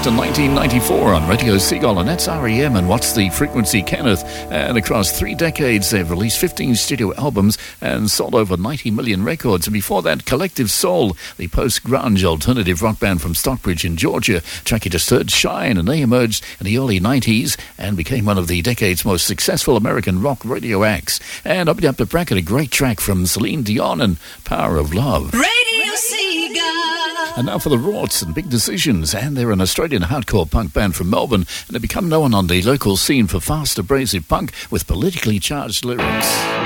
back to 1994 on Radio Seagull, and that's R.E.M. and What's the Frequency, Kenneth. And across 3 decades, they've released 15 studio albums and sold over 90 million records. And before that, Collective Soul, the post-grunge alternative rock band from Stockbridge in Georgia. Track you just heard, Shine, and they emerged in the early 90s and became one of the decade's most successful American rock radio acts. And opening up the bracket, a great track from Celine Dion and Power of Love. Radio Seagull. And now for the Rorts and Big Decisions, and they're an Australian hardcore punk band from Melbourne, and they become known on the local scene for fast, abrasive punk with politically charged lyrics.